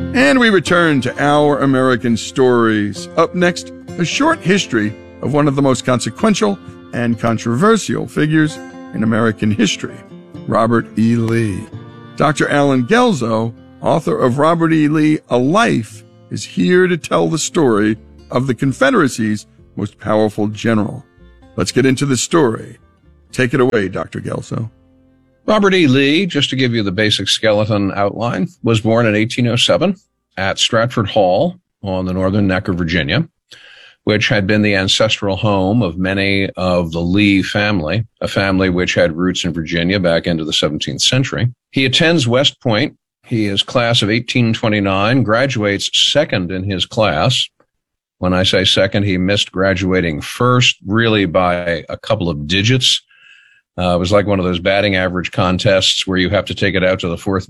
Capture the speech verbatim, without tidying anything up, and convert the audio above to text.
And we return to Our American Stories. Up next, a short history of one of the most consequential and controversial figures in American history, Robert E. Lee. Doctor Allen Guelzo, author of Robert E. Lee, A Life, is here to tell the story of the Confederacy's most powerful general. Let's get into the story. Take it away, Doctor Guelzo. Robert E. Lee, just to give you the basic skeleton outline, was born in eighteen oh seven at Stratford Hall on the northern neck of Virginia, which had been the ancestral home of many of the Lee family, a family which had roots in Virginia back into the seventeenth century. He attends West Point. He is class of eighteen twenty-nine, graduates second in his class. When I say second, he missed graduating first, really by a couple of digits. Uh, it was like one of those batting average contests where you have to take it out to the fourth